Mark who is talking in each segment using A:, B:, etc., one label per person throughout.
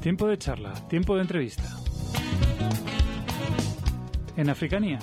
A: Tiempo de charla, tiempo de entrevista. En Africanía.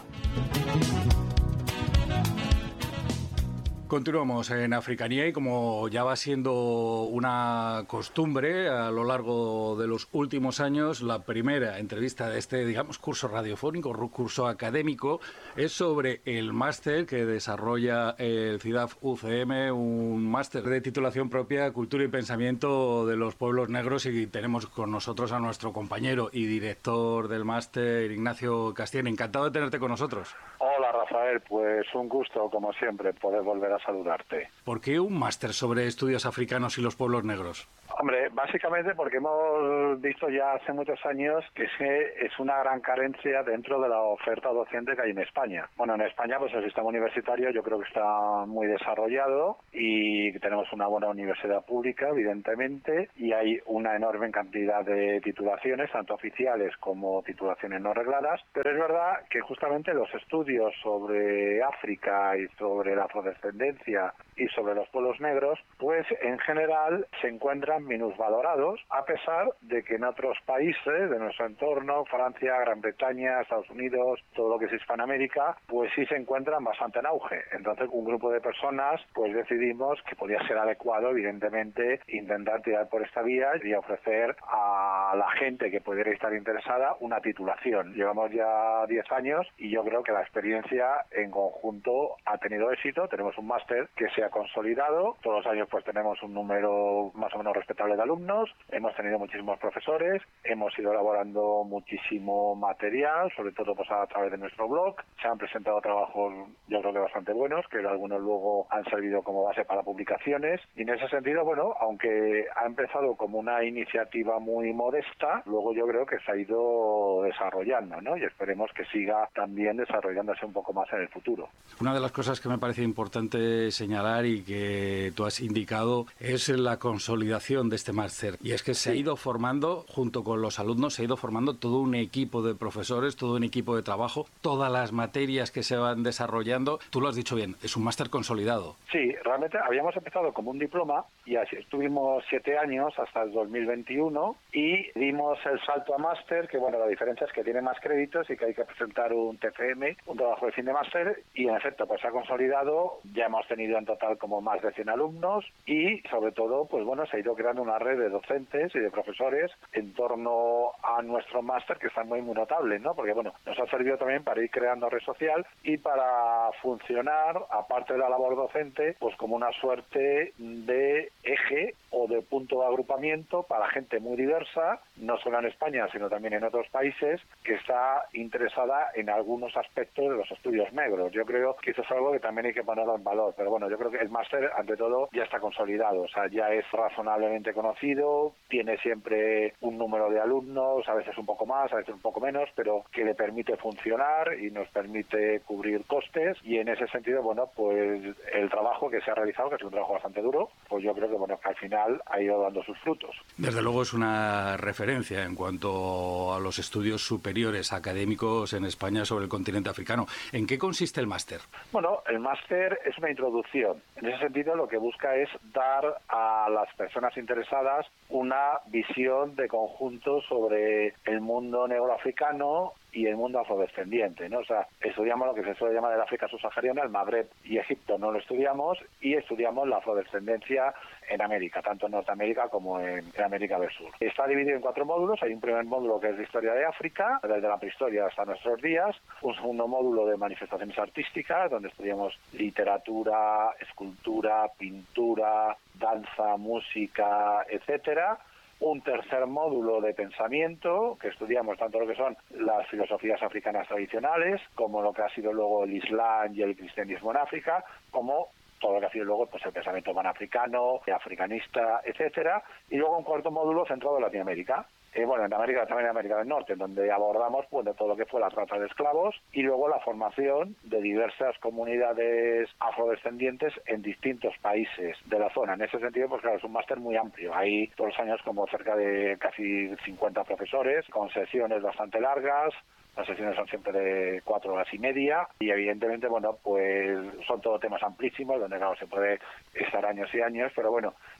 A: Continuamos en Africanía y como ya va siendo una costumbre a lo largo de los últimos años, la primera entrevista de este, digamos, curso radiofónico, curso académico, es sobre el máster que desarrolla el CIDAF UCM, un máster de titulación propia, Cultura y Pensamiento de los Pueblos Negros, y tenemos con nosotros a nuestro compañero y director del máster, Ignacio Castien. Encantado de tenerte con nosotros.
B: Hola Rafael, pues un gusto como siempre poder volver a saludarte.
A: ¿Por qué un máster sobre estudios africanos y los pueblos negros?
B: Hombre, básicamente porque hemos visto ya hace muchos años que es una gran carencia dentro de la oferta docente que hay en España. Bueno, en España pues el sistema universitario yo creo que está muy desarrollado y tenemos una buena universidad pública, evidentemente, y hay una enorme cantidad de titulaciones, tanto oficiales como titulaciones no regladas, pero es verdad que justamente los estudios sobre África y sobre la afrodescendencia y sobre los pueblos negros, pues en general se encuentran minusvalorados, a pesar de que en otros países de nuestro entorno, Francia, Gran Bretaña, Estados Unidos, todo lo que es Hispanoamérica, pues sí se encuentran bastante en auge. Entonces un grupo de personas pues decidimos que podía ser adecuado, evidentemente, intentar tirar por esta vía y ofrecer a la gente que pudiera estar interesada una titulación. Llevamos ya 10 años y yo creo que la experiencia en conjunto ha tenido éxito. Tenemos un máster que se ha consolidado. Todos los años pues tenemos un número más o menos respetable de alumnos. Hemos tenido muchísimos profesores. Hemos ido elaborando muchísimo material, sobre todo pues a través de nuestro blog. Se han presentado trabajos yo creo que bastante buenos, que algunos luego han servido como base para publicaciones. Y en ese sentido, bueno, aunque ha empezado como una iniciativa muy modesta, luego yo creo que se ha ido desarrollando, ¿no? Y esperemos que siga también desarrollándose un poco más en el futuro.
A: Una de las cosas que me parece importante señalar y que tú has indicado es la consolidación de este máster. Y es que se ha ido formando, junto con los alumnos, se ha ido formando todo un equipo de profesores, todo un equipo de trabajo, todas las materias que se van desarrollando. Tú lo has dicho bien, es un máster consolidado.
B: Sí, realmente habíamos empezado como un diploma y así estuvimos 7 años hasta el 2021 y dimos el salto a máster, que bueno, la diferencia es que tiene más créditos y que hay que presentar un TFM, un trabajo de fin de máster, y en efecto pues se ha consolidado. Ya hemos tenido en total como más de 100 alumnos y sobre todo pues bueno, se ha ido creando una red de docentes y de profesores en torno a nuestro máster, que está muy notable, ¿no? Porque bueno, nos ha servido también para ir creando red social y para funcionar, aparte de la labor docente, pues como una suerte de eje o de punto de agrupamiento para gente muy diversa, no solo en España, sino también en otros países, que está interesada en algunos aspectos de los estudios negros. Yo creo que eso es algo que también hay que ponerlo en valor, pero bueno, yo creo que el máster, ante todo, ya está consolidado, o sea, ya es razonablemente conocido, tiene siempre un número de alumnos, a veces un poco más, a veces un poco menos, pero que le permite funcionar y nos permite cubrir costes, y en ese sentido, bueno, pues el trabajo que se ha realizado, que es un trabajo bastante duro, pues yo creo que bueno, que al final ha ido dando sus frutos.
A: Desde luego es una referencia en cuanto a los estudios superiores académicos en España sobre el continente africano. ¿En qué consiste el máster?
B: Bueno, el máster es una introducción. En ese sentido, lo que busca es dar a las personas interesadas una visión de conjunto sobre el mundo negroafricano y el mundo afrodescendiente, ¿no? O sea, estudiamos lo que se suele llamar el África subsahariana, el Magreb y Egipto no lo estudiamos, y estudiamos la afrodescendencia en América, tanto en Norteamérica como en América del Sur. Está dividido en 4 módulos. Hay un primer módulo que es de historia de África, desde la prehistoria hasta nuestros días, un segundo módulo de manifestaciones artísticas, donde estudiamos literatura, escultura, pintura, danza, música, etcétera. Un tercer módulo de pensamiento, que estudiamos tanto lo que son las filosofías africanas tradicionales, como lo que ha sido luego el Islam y el cristianismo en África, como todo lo que ha sido luego pues el pensamiento panafricano, africanista, etcétera. Y luego un cuarto módulo centrado en Latinoamérica. Bueno, en América, también en América del Norte, donde abordamos pues de todo lo que fue la trata de esclavos y luego la formación de diversas comunidades afrodescendientes en distintos países de la zona. En ese sentido, pues claro, es un máster muy amplio. Hay todos los años como cerca de casi 50 profesores, con sesiones bastante largas. Las sesiones son siempre de 4 horas y media y evidentemente, bueno, pues son todos temas amplísimos donde claro se puede estar años y años, pero bueno,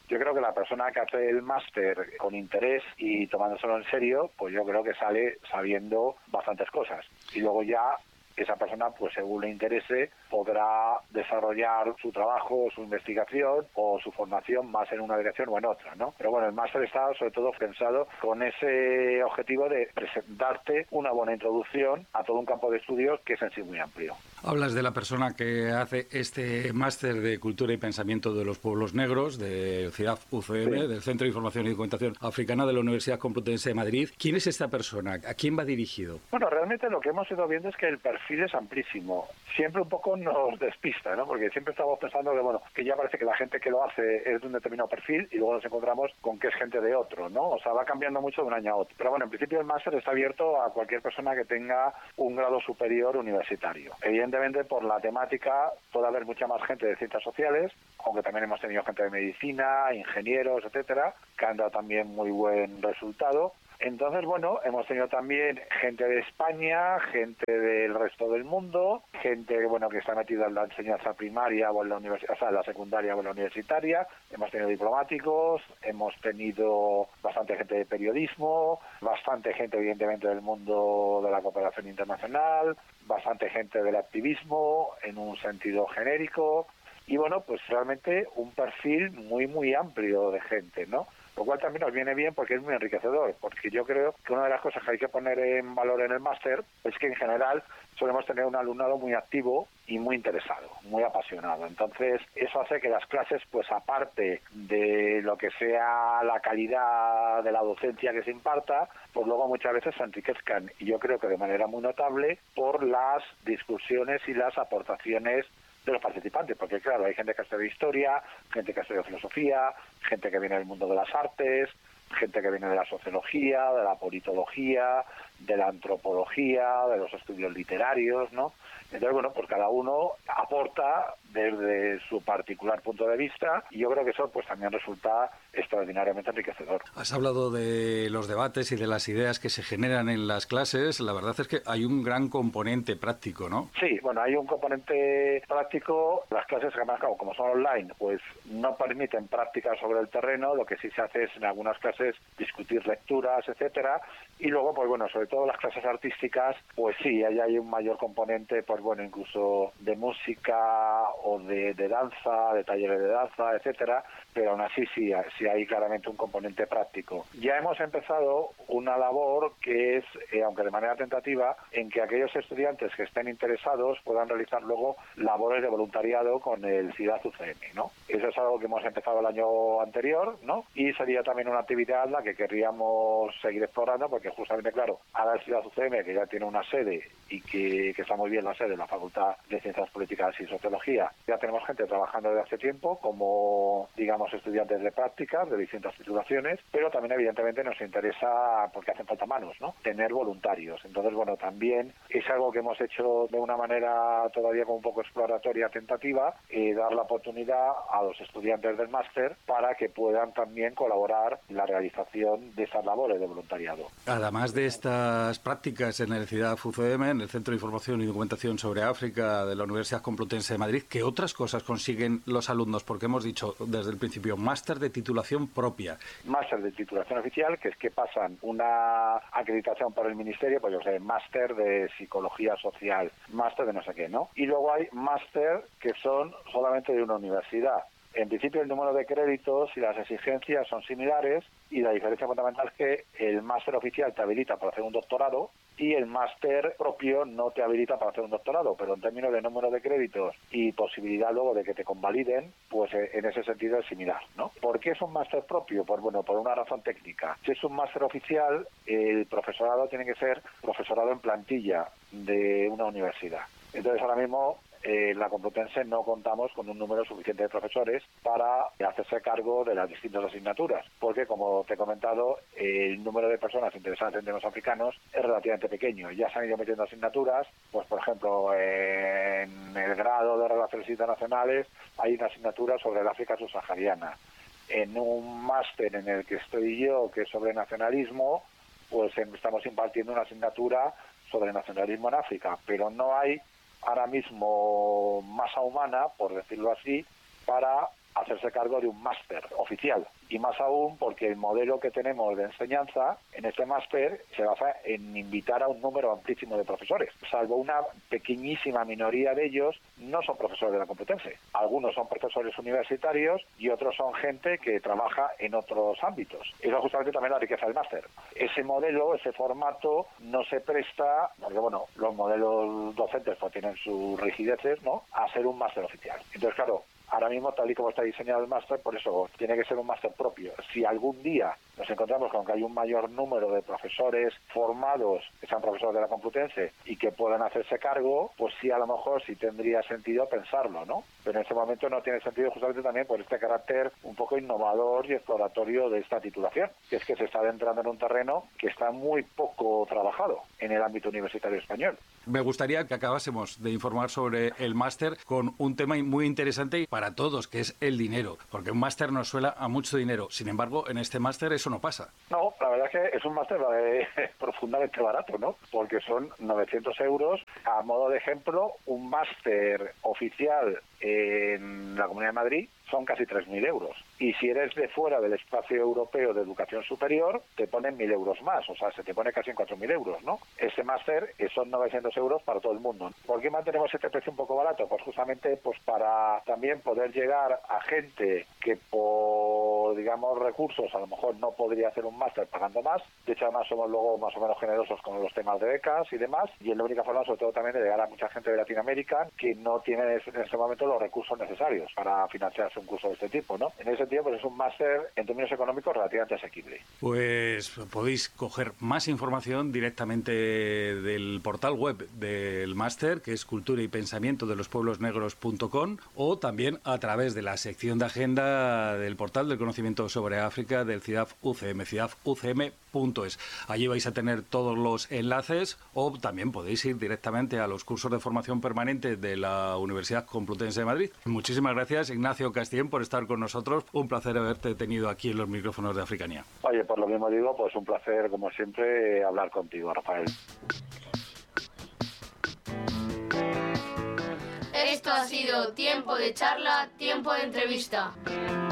B: Yo creo que la persona que hace el máster con interés y tomándoselo en serio, pues yo creo que sale sabiendo bastantes cosas. Y luego ya esa persona, pues según le interese, podrá desarrollar su trabajo, su investigación o su formación más en una dirección o en otra, ¿no? Pero bueno, el máster está sobre todo pensado con ese objetivo de presentarte una buena introducción a todo un campo de estudios que es en sí muy amplio.
A: Hablas de la persona que hace este máster de Cultura y Pensamiento de los Pueblos Negros de CIDAD UCM, sí, del Centro de Información y Documentación Africana de la Universidad Complutense de Madrid. ¿Quién es esta persona? ¿A quién va dirigido?
B: Bueno, realmente lo que hemos ido viendo es que el perfil es amplísimo. Siempre un poco nos despista, ¿no? Porque siempre estamos pensando que, bueno, que ya parece que la gente que lo hace es de un determinado perfil y luego nos encontramos con que es gente de otro, ¿no? O sea, va cambiando mucho de un año a otro. Pero bueno, en principio el máster está abierto a cualquier persona que tenga un grado superior universitario. Evidentemente, por la temática puede haber mucha más gente de ciencias sociales, aunque también hemos tenido gente de medicina, ingenieros, etcétera, que han dado también muy buen resultado. Entonces, bueno, hemos tenido también gente de España, gente del resto del mundo, gente, bueno, que está metida en la enseñanza primaria o en la universidad, o sea, en la secundaria o en la universitaria. Hemos tenido diplomáticos, hemos tenido bastante gente de periodismo, bastante gente, evidentemente, del mundo de la cooperación internacional, bastante gente del activismo en un sentido genérico. Y bueno, pues realmente un perfil muy, muy amplio de gente, ¿no? Lo cual también nos viene bien porque es muy enriquecedor, porque yo creo que una de las cosas que hay que poner en valor en el máster es que en general solemos tener un alumnado muy activo y muy interesado, muy apasionado. Entonces, eso hace que las clases, pues aparte de lo que sea la calidad de la docencia que se imparta, pues luego muchas veces se enriquezcan, y yo creo que de manera muy notable, por las discusiones y las aportaciones de los participantes, porque claro, hay gente que ha estudiado historia, gente que ha estudiado filosofía, gente que viene del mundo de las artes, gente que viene de la sociología, de la politología, de la antropología, de los estudios literarios, ¿no? Entonces, bueno, pues cada uno aporta desde su particular punto de vista y yo creo que eso pues también resulta extraordinariamente enriquecedor.
A: Has hablado de los debates y de las ideas que se generan en las clases. La verdad es que hay un gran componente práctico, ¿no?
B: Sí, bueno, hay un componente práctico. Las clases, además, como son online, pues no permiten prácticas sobre el terreno. Lo que sí se hace es en algunas clases discutir lecturas, etcétera. Y luego, pues bueno, sobre todo las clases artísticas, pues sí, ahí hay un mayor componente, pues bueno, incluso de música o de danza, de talleres de danza, etcétera, pero aún así sí hay claramente un componente práctico. Ya hemos empezado una labor que es, aunque de manera tentativa, en que aquellos estudiantes que estén interesados puedan realizar luego labores de voluntariado con el CIDAD UCM, ¿no? Eso es algo que hemos empezado el año anterior, ¿no? Y sería también una actividad la que querríamos seguir explorando, porque justamente, claro, ahora el CIDAD UCM, que ya tiene una sede y que está muy bien la sede, la Facultad de Ciencias Políticas y Sociología, ya tenemos gente trabajando desde hace tiempo como, digamos, estudiantes de prácticas de distintas titulaciones, pero también evidentemente nos interesa, porque hacen falta manos, ¿no?, tener voluntarios. Entonces, bueno, también es algo que hemos hecho de una manera todavía como un poco exploratoria, tentativa, dar la oportunidad a los estudiantes del máster para que puedan también colaborar en la realización de esas labores de voluntariado.
A: Además de estas prácticas en el CIDAD UCM, en el Centro de Información y Documentación sobre África de la Universidad Complutense de Madrid, ¿qué otras cosas consiguen los alumnos? Porque hemos dicho desde el principio, máster de titulación propia.
B: Máster de titulación oficial, que es que pasan una acreditación por el Ministerio, pues yo sé, máster de psicología social, máster de no sé qué, ¿no? Y luego hay máster que son solamente de una universidad. En principio el número de créditos y las exigencias son similares y la diferencia fundamental es que el máster oficial te habilita para hacer un doctorado y el máster propio no te habilita para hacer un doctorado, pero en términos de número de créditos y posibilidad luego de que te convaliden, pues en ese sentido es similar, ¿no? ¿Por qué es un máster propio? Pues bueno, por una razón técnica. Si es un máster oficial, el profesorado tiene que ser profesorado en plantilla de una universidad. Entonces ahora mismo la Complutense no contamos con un número suficiente de profesores para hacerse cargo de las distintas asignaturas, porque como te he comentado, el número de personas interesadas en temas africanos es relativamente pequeño. Ya se han ido metiendo asignaturas, pues por ejemplo, en el grado de Relaciones Internacionales hay una asignatura sobre el África subsahariana. En un máster en el que estoy yo, que es sobre nacionalismo, pues estamos impartiendo una asignatura sobre nacionalismo en África, pero no hay ahora mismo masa humana, por decirlo así, para hacerse cargo de un máster oficial. Y más aún porque el modelo que tenemos de enseñanza en este máster se basa en invitar a un número amplísimo de profesores. Salvo una pequeñísima minoría de ellos, no son profesores de la Complutense. Algunos son profesores universitarios y otros son gente que trabaja en otros ámbitos. Eso es justamente también la riqueza del máster. Ese modelo, ese formato, no se presta, porque bueno, los modelos docentes pues tienen sus rigideces, ¿no?, a ser un máster oficial. Entonces, claro, ahora mismo, tal y como está diseñado el máster, por eso tiene que ser un máster propio. Si algún día nos encontramos con que hay un mayor número de profesores formados, que sean profesores de la Complutense, y que puedan hacerse cargo, pues sí, a lo mejor sí tendría sentido pensarlo, ¿no? Pero en este momento no tiene sentido justamente también por este carácter un poco innovador y exploratorio de esta titulación, que es que se está adentrando en un terreno que está muy poco trabajado en el ámbito universitario español.
A: Me gustaría que acabásemos de informar sobre el máster con un tema muy interesante para todos, que es el dinero, porque un máster nos suena a mucho dinero. Sin embargo, en este máster eso no pasa.
B: No, la verdad es que es un máster profundamente barato, ¿no? Porque son 900 euros. A modo de ejemplo, un máster oficial en la Comunidad de Madrid son casi 3.000 euros. Y si eres de fuera del espacio europeo de educación superior, te ponen 1.000 euros más, o sea, se te pone casi en 4.000 euros, ¿no? Ese máster son 900 euros para todo el mundo. ¿Por qué mantenemos este precio un poco barato? Pues justamente pues para también poder llegar a gente que por, digamos, recursos a lo mejor no podría hacer un máster pagando más. De hecho, además somos luego más o menos generosos con los temas de becas y demás, y es la única forma, sobre todo también, de llegar a mucha gente de Latinoamérica que no tiene en este momento los recursos necesarios para financiarse un curso de este tipo, ¿no? En ese sentido, pues es un máster en términos económicos relativamente asequible.
A: Pues podéis coger más información directamente del portal web del máster, que es cultura y pensamiento de los pueblosnegros.com, o también a través de la sección de agenda del portal del conocimiento sobre África del CIDAF UCM, cidafucm.es. Allí vais a tener todos los enlaces, o también podéis ir directamente a los cursos de formación permanente de la Universidad Complutense de Madrid. Muchísimas gracias, Ignacio Castien, por estar con nosotros. Un placer haberte tenido aquí en los micrófonos de Africania.
B: Oye, por lo mismo digo, pues un placer, como siempre, hablar contigo, Rafael.
C: Esto ha sido Tiempo de Charla, Tiempo de Entrevista.